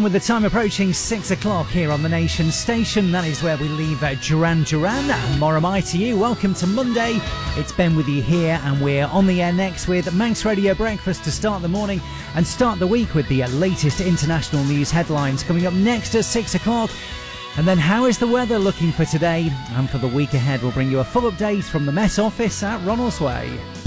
with the time approaching 6 o'clock here on the Nation Station. That is where we leave Duran Duran. More am I to you. Welcome to Monday. It's Ben with you here, and we're on the air next with Manx Radio Breakfast to start the morning and start the week with the latest international news headlines coming up next at 6 o'clock. And then how is the weather looking for today and for the week ahead? We'll bring you a full update from the Met Office at Ronaldsway.